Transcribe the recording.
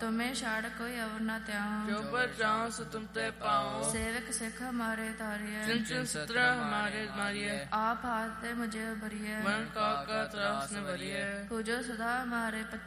तुम्हें छाड़ कोई और न त्याऊं, जो पर जाऊं सो तुम ते पाऊं, सेवक सिख हमारे तारिये, चिन चिन सत्र हमारे मारिये, आप हाथ दे मुझे भरिए, मन का त्रास न भरिये, पूजो सदा हमारे